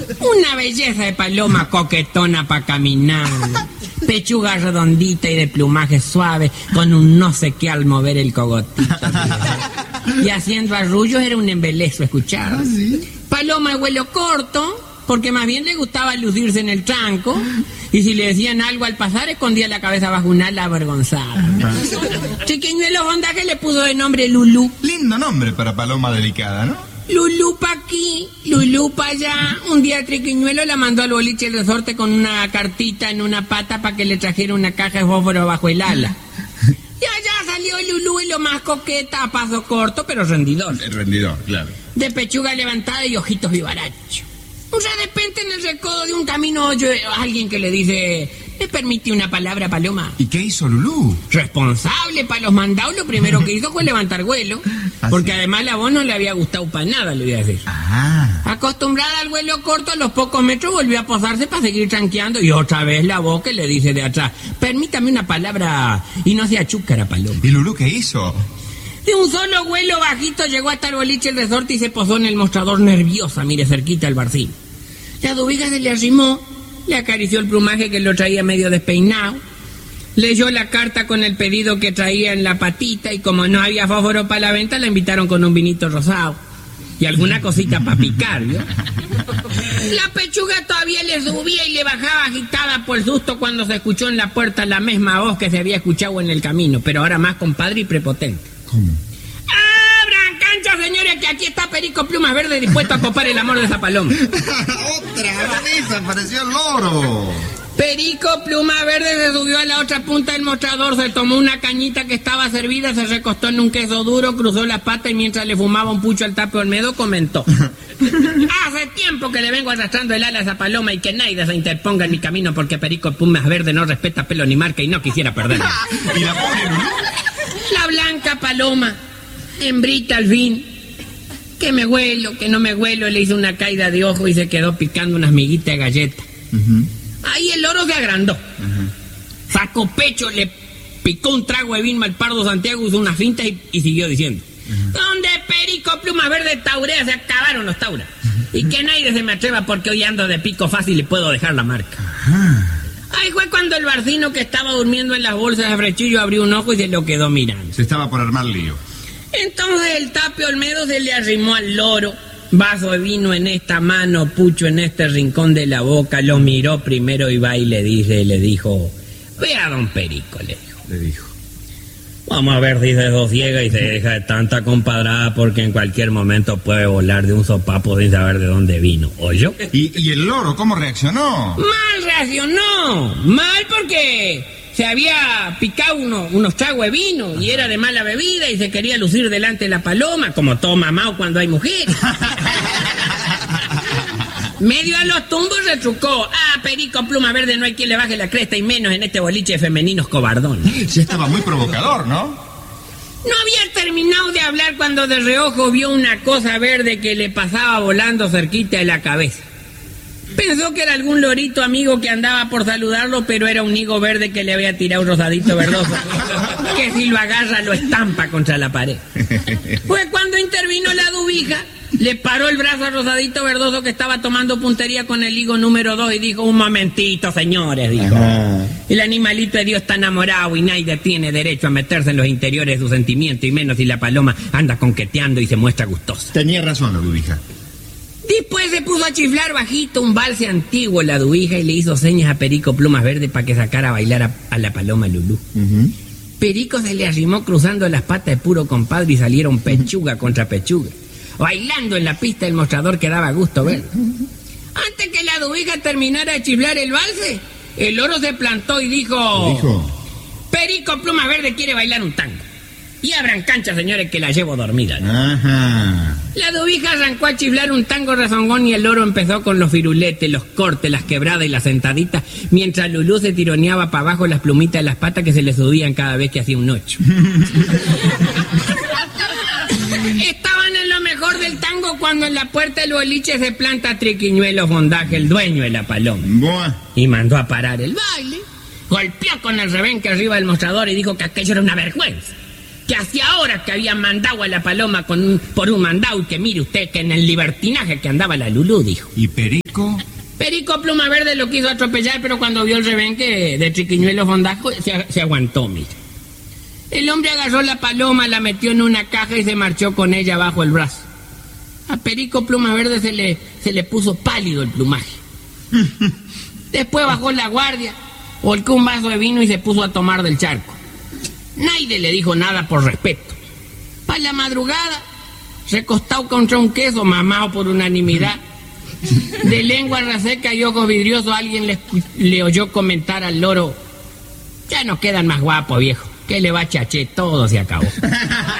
Una belleza de paloma coquetona para caminar. Pechuga redondita y de plumaje suave, con un no sé qué al mover el cogotito. Y haciendo arrullos era un embelezo escuchar. ¿Ah, sí? Paloma de vuelo corto, porque más bien le gustaba lucirse en el tranco, y si le decían algo al pasar, escondía la cabeza bajo un ala avergonzada. Triquiñuelo Bondaje le puso de nombre Lulú. Lindo nombre para paloma delicada, ¿no? Lulú pa' aquí, Lulú pa' allá. Un día Triquiñuelo la mandó al boliche del resorte con una cartita en una pata para que le trajera una caja de fósforo bajo el ala. Y allá salió Lulú y lo más coqueta, a paso corto, pero rendidor. El rendidor, claro. De pechuga levantada y ojitos vivarachos. O sea, de repente en el recodo de un camino oye alguien que le dice: ¿me permite una palabra, paloma? ¿Y qué hizo Lulú? Responsable para los mandados, lo primero que hizo fue levantar vuelo. Porque además la voz no le había gustado para nada, le voy a decir. Acostumbrada al vuelo corto, a los pocos metros volvió a posarse para seguir tranqueando. Y otra vez la voz que le dice de atrás: permítame una palabra, y no sea chúcara, paloma. ¿Y Lulú qué hizo? De un solo vuelo bajito llegó hasta el boliche el resorte y se posó en el mostrador nerviosa, mire, cerquita al barcín. La dubija se le arrimó, le acarició el plumaje que lo traía medio despeinado, leyó la carta con el pedido que traía en la patita, y como no había fósforo para la venta, la invitaron con un vinito rosado y alguna cosita para picar, ¿vio? La pechuga todavía le subía y le bajaba agitada por el susto cuando se escuchó en la puerta la misma voz que se había escuchado en el camino, pero ahora más compadre y prepotente. ¿Cómo? ¡Abran cancha, señores, que aquí está Perico Plumas Verdes dispuesto a copar el amor de esa paloma! ¡Otra vez apareció el loro! Perico Pluma Verde se subió a la otra punta del mostrador, se tomó una cañita que estaba servida, se recostó en un queso duro, cruzó la pata y mientras le fumaba un pucho al Tapio Olmedo comentó: hace tiempo que le vengo arrastrando el ala a esa paloma y que nadie se interponga en mi camino porque Perico Plumas Verde no respeta pelo ni marca y no quisiera perderla. ¿Y la pobre Lulú? La blanca paloma, hembrita al fin, que me huelo, que no me huelo, le hizo una caída de ojo y se quedó picando unas miguitas de galleta. Ahí el loro se agrandó. Sacó pecho, le picó un trago de vino al Pardo Santiago, usó una finta y siguió diciendo: donde Perico Pluma Verde taurea, se acabaron los tauras. Y que nadie se me atreva porque hoy ando de pico fácil y puedo dejar la marca. Ahí fue cuando el barcino que estaba durmiendo en las bolsas de frechillo abrió un ojo y se lo quedó mirando. Se estaba por armar lío. Entonces el Tapio Olmedo se le arrimó al loro, vaso de vino en esta mano, pucho en este rincón de la boca, lo miró primero y va y le dijo: vea, don Perico, le dijo. Vamos a ver si se sosiega y se deja de tanta compadrada porque en cualquier momento puede volar de un sopapo sin saber de dónde vino, ¿oyó? ¿Y el loro cómo reaccionó? Mal reaccionó, mal porque se había picado unos tragos de vino y era de mala bebida y se quería lucir delante de la paloma, como todo mamado cuando hay mujeres. Medio a los tumbos retrucó: Perico Pluma Verde no hay quien le baje la cresta y menos en este boliche de femeninos cobardones. Ya estaba muy provocador, ¿no? No había terminado de hablar cuando de reojo vio una cosa verde que le pasaba volando cerquita de la cabeza. Pensó que era algún lorito amigo que andaba por saludarlo, pero era un higo verde que le había tirado un rosadito verdoso, que si lo agarra lo estampa contra la pared. Fue cuando intervino la dubija, le paró el brazo al rosadito verdoso que estaba tomando puntería con el higo número 2 y dijo: un momentito, señores, dijo. El animalito de Dios está enamorado y nadie tiene derecho a meterse en los interiores de su sentimiento, y menos si la paloma anda conqueteando y se muestra gustosa. Tenía razón la dubija. Después se puso a chiflar bajito un valse antiguo la dubija y le hizo señas a Perico Plumas Verde para que sacara a bailar a la paloma Lulú. Perico se le arrimó cruzando las patas de puro compadre y salieron pechuga contra pechuga, bailando en la pista del mostrador que daba gusto ver. Antes que la dubija terminara de chiflar el valse, el loro se plantó y dijo: Perico Pluma Verde quiere bailar un tango. Y abran cancha, señores, que la llevo dormida, ¿no? La dubija arrancó a chiflar un tango rezongón y el loro empezó con los firuletes, los cortes, las quebradas y las sentaditas, mientras Lulú se tironeaba para abajo las plumitas de las patas que se le subían cada vez que hacía un ocho. Estaban en lo mejor del tango cuando en la puerta del boliche se planta Triquiñuelo Bondaje, el dueño de la paloma. Y mandó a parar el baile, golpeó con el rebenque arriba del mostrador y dijo que aquello era una vergüenza, que hacía horas que habían mandado a la paloma por un mandado y que mire usted que en el libertinaje que andaba la Lulú, dijo. Y Perico Perico. Perico Pluma Verde lo quiso atropellar, pero cuando vio el rebenque de Triquiñuelo Fondajo, se aguantó, mira. El hombre agarró la paloma, la metió en una caja y se marchó con ella bajo el brazo. A Perico Pluma Verde se le puso pálido el plumaje. Después bajó la guardia, volcó un vaso de vino y se puso a tomar del charco. Nadie le dijo nada por respeto. Para la madrugada, recostado contra un queso, mamado por unanimidad, de lengua reseca y ojos vidriosos, alguien le oyó comentar al loro: ya no quedan más guapos, viejo. ¿Qué le va, chaché? Todo se acabó.